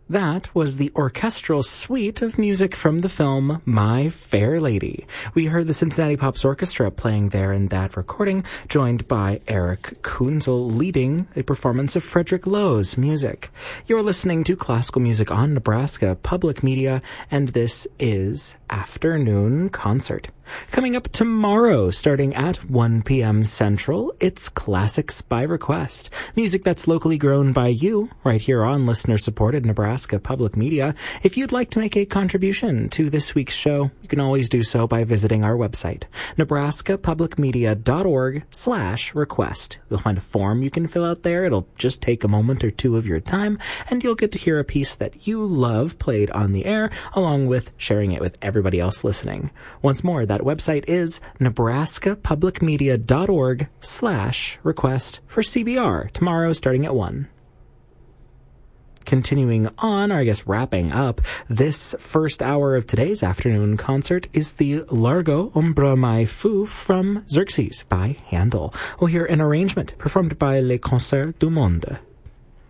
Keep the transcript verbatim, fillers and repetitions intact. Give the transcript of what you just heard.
That was the orchestral suite of music from the film My Fair Lady. We heard the Cincinnati Pops Orchestra playing there in that recording, joined by Eric Kunzel leading a performance of Frederick Lowe's music. You're listening to Classical Music on Nebraska Public Media, and this is Afternoon Concert. Coming up tomorrow, starting at one p.m. Central, it's Classics by Request. Music that's locally grown by you, right here on listener-supported Nebraska Public Media. If you'd like to make a contribution to this week's show, you can always do so by visiting our website, nebraskapublicmedia.org slash request. You'll find a form you can fill out there. It'll just take a moment or two of your time, and you'll get to hear a piece that you love played on the air, along with sharing it with everybody else listening. Once more, that website is nebraskapublicmedia.org slash request for C B R, tomorrow starting at one. Continuing on, or I guess wrapping up, this first hour of today's afternoon concert is the Largo Ombra Mai Fu from Xerxes by Handel. We'll hear an arrangement performed by Les Concerts du Monde.